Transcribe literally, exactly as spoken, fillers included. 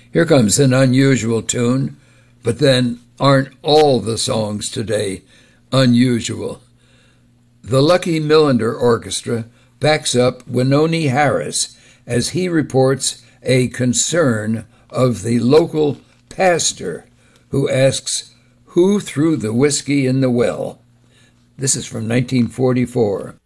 Here comes an unusual tune, but then aren't all the songs today unusual? The Lucky Millinder Orchestra backs up Wynonie Harris as he reports a concern of the local pastor who asks, "Who threw the whiskey in the well?" This is from nineteen forty-four.